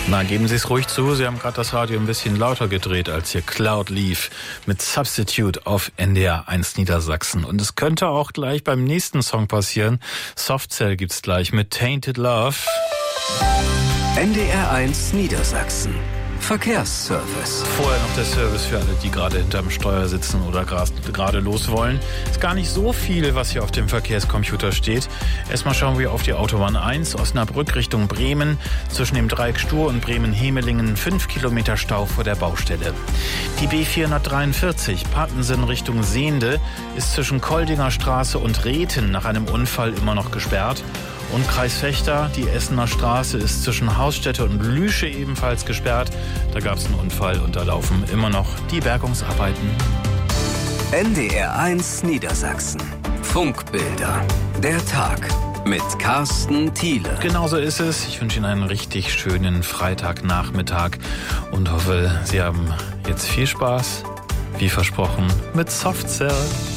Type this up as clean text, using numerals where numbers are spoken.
Na, geben Sie es ruhig zu, Sie haben gerade das Radio ein bisschen lauter gedreht, als hier Cloud lief mit Substitute auf NDR 1 Niedersachsen. Und es könnte auch gleich beim nächsten Song passieren. Softcell gibt's gleich mit Tainted Love. NDR 1 Niedersachsen. Verkehrsservice. Vorher noch der Service für alle, die gerade hinterm Steuer sitzen oder gerade los wollen. Ist gar nicht so viel, was hier auf dem Verkehrscomputer steht. Erstmal schauen wir auf die Autobahn 1, Osnabrück Richtung Bremen. Zwischen dem Dreieck Stur und Bremen-Hemelingen 5 Kilometer Stau vor der Baustelle. Die B443 Pattensen Richtung Sehnde ist zwischen Koldinger Straße und Rethen nach einem Unfall immer noch gesperrt. Und Kreis Vechta, die Essener Straße ist zwischen Hausstätte und Lüsche ebenfalls gesperrt. Da gab es einen Unfall und da laufen immer noch die Bergungsarbeiten. NDR 1 Niedersachsen. Funkbilder. Der Tag mit Carsten Thiele. Genauso ist es. Ich wünsche Ihnen einen richtig schönen Freitagnachmittag und hoffe, Sie haben jetzt viel Spaß, wie versprochen, mit Softcell.